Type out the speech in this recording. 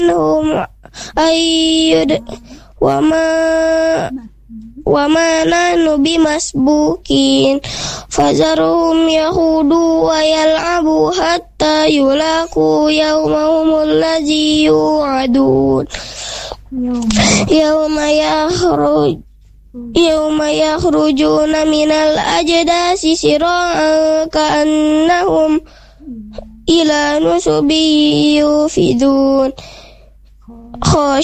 hum ayyud wa ma nahnu bimasbukin fazarhum yahudu wa yal'abu hatta yulaku yawmahum alladzi yu'adun yawma yakhrujuna minal ajdasi sira'an ka'annahum ila nusubi yufidun